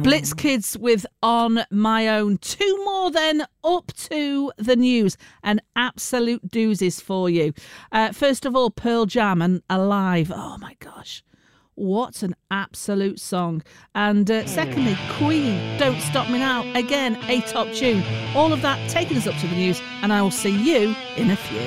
Blitz Kids with On My Own. Two more then, up to the news. An absolute doozies for you. First of all, Pearl Jam and Alive. Oh my gosh. What an absolute song. And secondly, Queen, Don't Stop Me Now. Again, a top tune. All of that taking us up to the news, and I will see you in a few.